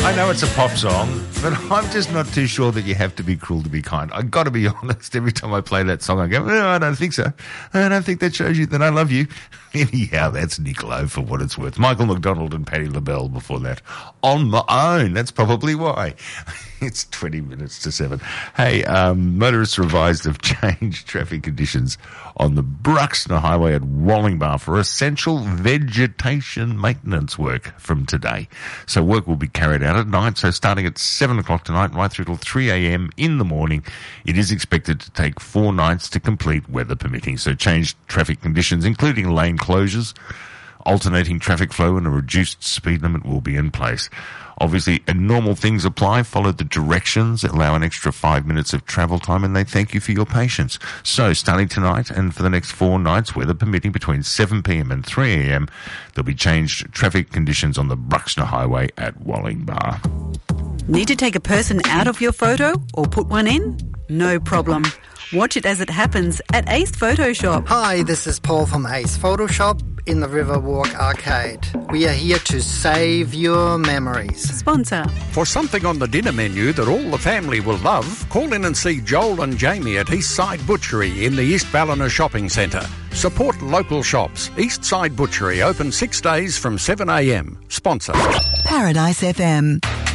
I know it's a pop song, but I'm just not too sure that you have to be cruel to be kind. I've got to be honest. Every time I play that song, I go, I don't think so. I don't think that shows you that I love you. Anyhow, that's Nick Lowe for what it's worth. Michael McDonald and Patti LaBelle before that. On My Own. That's probably why. It's 20 minutes to 7. Hey, motorists are advised of changed traffic conditions on the Bruxner Highway at Wallingbar for essential vegetation maintenance work from today. So work will be carried out at night, so starting at 7 o'clock tonight right through till 3 a.m. in the morning. It is expected to take 4 nights to complete, weather permitting. So changed traffic conditions, including lane closures, alternating traffic flow and a reduced speed limit will be in place. Obviously, normal things apply. Follow the directions, allow an extra 5 minutes of travel time, and they thank you for your patience. So, starting tonight and for the next 4 nights, weather permitting, between 7 p.m. and 3 a.m., there'll be changed traffic conditions on the Bruxner Highway at Wallingbar. Need to take a person out of your photo or put one in? No problem. Watch it as it happens at Ace Photoshop. Hi, this is Paul from Ace Photoshop in the Riverwalk Arcade. We are here to save your memories. Sponsor. For something on the dinner menu that all the family will love, call in and see Joel and Jamie at Eastside Butchery in the East Ballina Shopping Centre. Support local shops. Eastside Butchery open 6 days from 7 a.m. Sponsor. Paradise FM.